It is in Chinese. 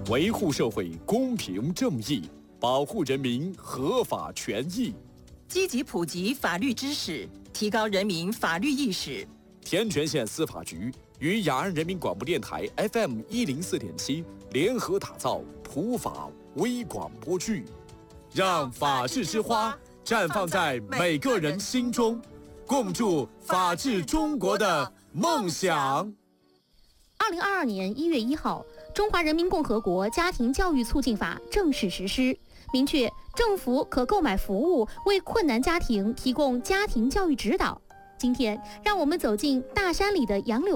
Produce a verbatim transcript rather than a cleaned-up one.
维护社会公平正义，保护人民合法权益， 积极普及法律知识，提高人民法律意识。 天全县司法局与雅安人民广播电台 F M 一零四点七联合打造普法微广播剧，让法治之花绽放在每个人心中，共筑法治中国的梦想。 二零二二年一月一号，《中华人民共和国家庭教育促进法》正式实施，明确政府可购买服务为困难家庭提供家庭教育指导。今天，让我们走进大山里的杨柳